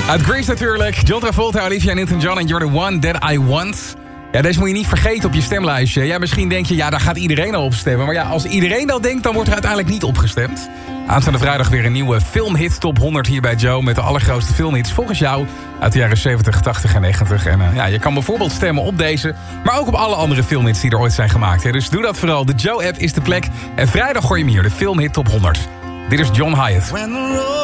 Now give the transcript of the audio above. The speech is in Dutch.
Uit Grease natuurlijk. John Travolta, Olivia Newton-John en You're the One That I Want. Ja, deze moet je niet vergeten op je stemlijstje. Ja, misschien denk je, ja, daar gaat iedereen al op stemmen. Maar ja, als iedereen dat denkt, dan wordt er uiteindelijk niet opgestemd. Aanstaande vrijdag weer een nieuwe filmhit top 100 hier bij Joe... met de allergrootste filmhits volgens jou uit de jaren 70, 80 en 90. En ja, je kan bijvoorbeeld stemmen op deze... maar ook op alle andere filmhits die er ooit zijn gemaakt. Hè. Dus doe dat vooral. De Joe-app is de plek. En vrijdag gooi je hem hier, de filmhit top 100. Dit is John Hyatt.